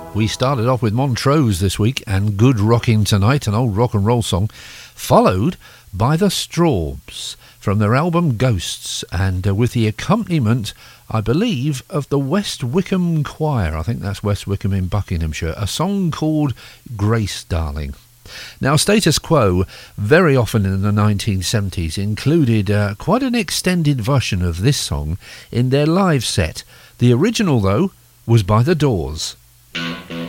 We started off with Montrose this week and Good Rockin' Tonight, an old rock and roll song, followed by the Strawbs from their album Ghosts, and with the accompaniment, I believe, of the West Wickham Choir. I think that's West Wickham in Buckinghamshire, a song called Grace Darling. Now, Status Quo, very often in the 1970s, included quite an extended version of this song in their live set. The original, though, was by The Doors.